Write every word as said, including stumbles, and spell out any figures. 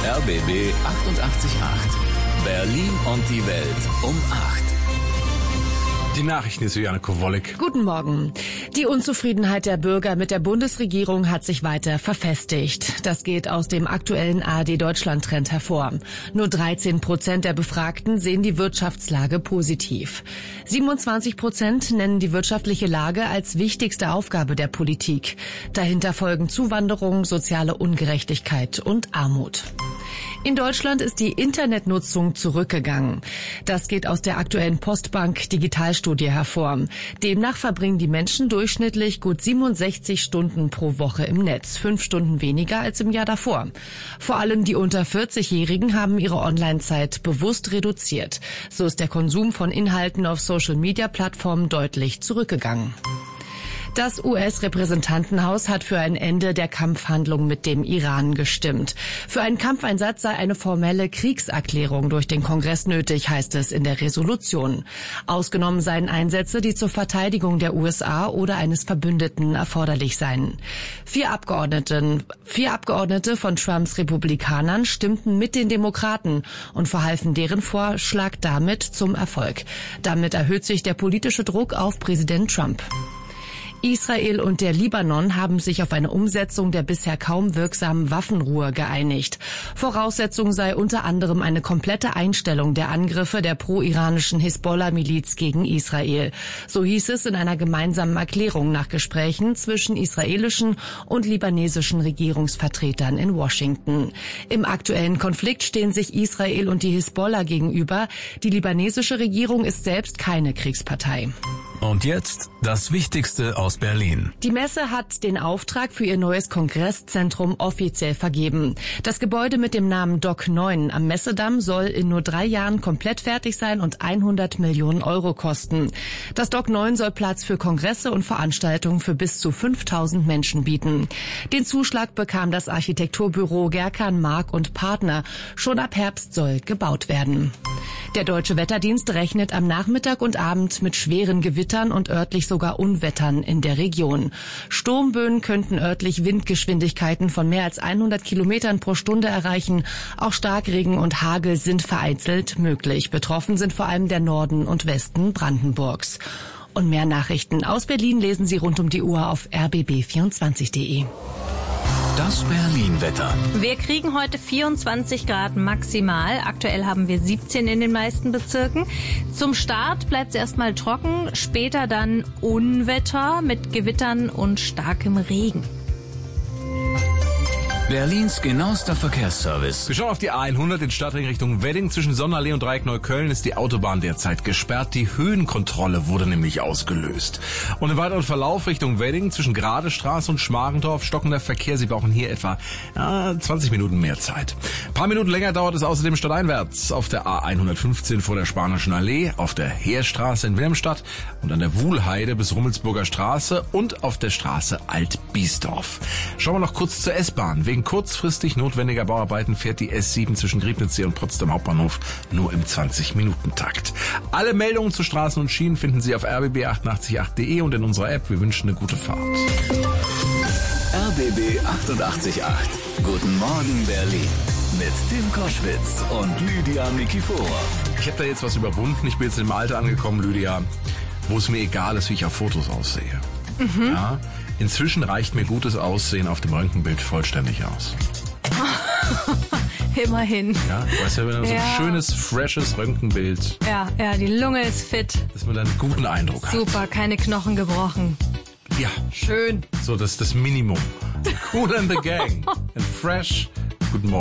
R B B achtundachtzig Komma acht. Berlin und die Welt um acht. Die Nachrichten ist Juliane Kowolek. Guten Morgen. Die Unzufriedenheit der Bürger mit der Bundesregierung hat sich weiter verfestigt. Das geht aus dem aktuellen A R D-Deutschland-Trend hervor. Nur dreizehn Prozent der Befragten sehen die Wirtschaftslage positiv. siebenundzwanzig Prozent nennen die wirtschaftliche Lage als wichtigste Aufgabe der Politik. Dahinter folgen Zuwanderung, soziale Ungerechtigkeit und Armut. In Deutschland ist die Internetnutzung zurückgegangen. Das geht aus der aktuellen Postbank Digitalstudie hervor. Demnach verbringen die Menschen durchschnittlich gut siebenundsechzig Stunden pro Woche im Netz, fünf Stunden weniger als im Jahr davor. Vor allem die unter vierzig-Jährigen haben ihre Online-Zeit bewusst reduziert. So ist der Konsum von Inhalten auf Social-Media-Plattformen deutlich zurückgegangen. Das U S-Repräsentantenhaus hat für ein Ende der Kampfhandlungen mit dem Iran gestimmt. Für einen Kampfeinsatz sei eine formelle Kriegserklärung durch den Kongress nötig, heißt es in der Resolution. Ausgenommen seien Einsätze, die zur Verteidigung der U S A oder eines Verbündeten erforderlich seien. Vier Abgeordneten, vier Abgeordnete von Trumps Republikanern stimmten mit den Demokraten und verhalfen deren Vorschlag damit zum Erfolg. Damit erhöht sich der politische Druck auf Präsident Trump. Israel und der Libanon haben sich auf eine Umsetzung der bisher kaum wirksamen Waffenruhe geeinigt. Voraussetzung sei unter anderem eine komplette Einstellung der Angriffe der pro-iranischen Hisbollah-Miliz gegen Israel. So hieß es in einer gemeinsamen Erklärung nach Gesprächen zwischen israelischen und libanesischen Regierungsvertretern in Washington. Im aktuellen Konflikt stehen sich Israel und die Hisbollah gegenüber. Die libanesische Regierung ist selbst keine Kriegspartei. Und jetzt das Wichtigste aus Berlin. Die Messe hat den Auftrag für ihr neues Kongresszentrum offiziell vergeben. Das Gebäude mit dem Namen Dock neun am Messedamm soll in nur drei Jahren komplett fertig sein und hundert Millionen Euro kosten. Das Dock neun soll Platz für Kongresse und Veranstaltungen für bis zu fünftausend Menschen bieten. Den Zuschlag bekam das Architekturbüro Gerkan, Mark und Partner. Schon ab Herbst soll gebaut werden. Der Deutsche Wetterdienst rechnet am Nachmittag und Abend mit schweren Gewittern und örtlich sogar Unwettern in der Region. Sturmböen könnten örtlich Windgeschwindigkeiten von mehr als hundert Kilometern pro Stunde erreichen. Auch Starkregen und Hagel sind vereinzelt möglich. Betroffen sind vor allem der Norden und Westen Brandenburgs. Und mehr Nachrichten aus Berlin lesen Sie rund um die Uhr auf r b b vierundzwanzig punkt de. Das Berlin-Wetter. Wir kriegen heute vierundzwanzig Grad maximal. Aktuell haben wir siebzehn in den meisten Bezirken. Zum Start bleibt es erstmal trocken, später dann Unwetter mit Gewittern und starkem Regen. Berlins genauester Verkehrsservice. Wir schauen auf die A hundert in Stadtring Richtung Wedding. Zwischen Sonnenallee und Dreieck Neukölln ist die Autobahn derzeit gesperrt. Die Höhenkontrolle wurde nämlich ausgelöst. Und im weiteren Verlauf Richtung Wedding zwischen Gradestraße und Schmargendorf stockender Verkehr. Sie brauchen hier etwa ja, zwanzig Minuten mehr Zeit. Ein paar Minuten länger dauert es außerdem stadteinwärts auf der A hundertfünfzehn vor der Spanischen Allee, auf der Heerstraße in Wilhelmstadt und an der Wuhlheide bis Rummelsburger Straße und auf der Straße Alt-Biesdorf. Schauen wir noch kurz zur S-Bahn. Wegen kurzfristig notwendiger Bauarbeiten fährt die S sieben zwischen Griebnitzsee und Potsdam Hauptbahnhof nur im zwanzig-Minuten-Takt. Alle Meldungen zu Straßen und Schienen finden Sie auf r b b achtundachtzig Komma acht punkt de und in unserer App. Wir wünschen eine gute Fahrt. R B B achtundachtzig Komma acht. Guten Morgen Berlin. Mit Tim Koschwitz und Lydia Nikiforov. Ich habe da jetzt was überwunden. Ich bin jetzt im Alter angekommen, Lydia, wo es mir egal ist, wie ich auf Fotos aussehe. Mhm. Ja, inzwischen reicht mir gutes Aussehen auf dem Röntgenbild vollständig aus. Immerhin. Ja, weißt du, wenn du ja. so ein schönes, freshes Röntgenbild. Ja, ja, die Lunge ist fit. Dass man dann einen guten Eindruck hat. Super, keine Knochen gebrochen. Ja. Schön. So, das ist das Minimum. Cool and the Gang. And fresh. Guten Morgen.